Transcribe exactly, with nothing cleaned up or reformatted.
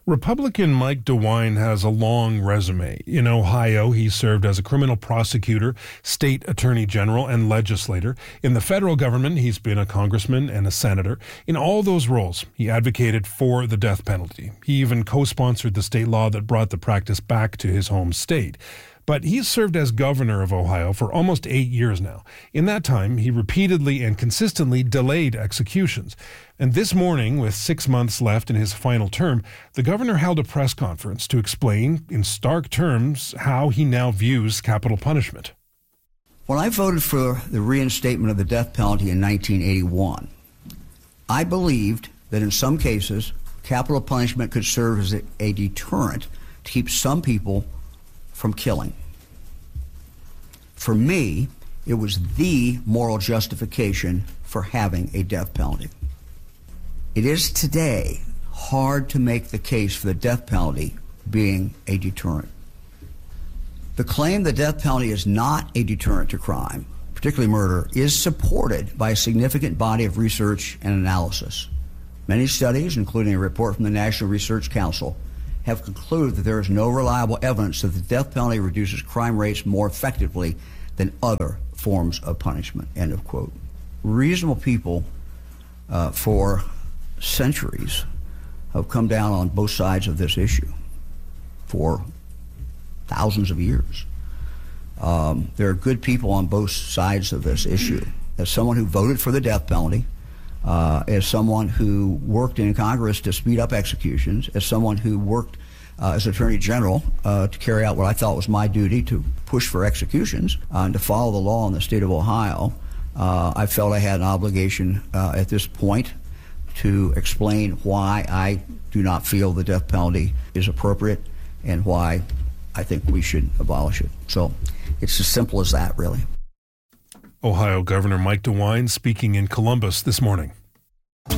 Republican Mike DeWine has a long resume. In Ohio, he served as a criminal prosecutor, state attorney general, and legislator. In the federal government, he's been a congressman and a senator. In all those roles, he advocated for the death penalty. He even co-sponsored the state law that brought the practice back to his home state. But he's served as governor of Ohio for almost eight years now. In that time, he repeatedly and consistently delayed executions. And this morning, with six months left in his final term, the governor held a press conference to explain in stark terms how he now views capital punishment. When I voted for the reinstatement of the death penalty in nineteen eighty-one, I believed that in some cases, capital punishment could serve as a deterrent to keep some people from killing. For me, it was the moral justification for having a death penalty. It is today hard to make the case for the death penalty being a deterrent. The claim the death penalty is not a deterrent to crime, particularly murder, is supported by a significant body of research and analysis. Many studies, including a report from the National Research Council, have concluded that there is no reliable evidence that the death penalty reduces crime rates more effectively than other forms of punishment, end of quote. Reasonable people uh, for centuries have come down on both sides of this issue for thousands of years. Um, there are good people on both sides of this issue. As someone who voted for the death penalty, Uh, as someone who worked in Congress to speed up executions, as someone who worked uh, as Attorney General uh, to carry out what I thought was my duty to push for executions uh, and to follow the law in the state of Ohio, uh, I felt I had an obligation uh, at this point to explain why I do not feel the death penalty is appropriate and why I think we should abolish it. So it's as simple as that, really. Ohio Governor Mike DeWine speaking in Columbus this morning.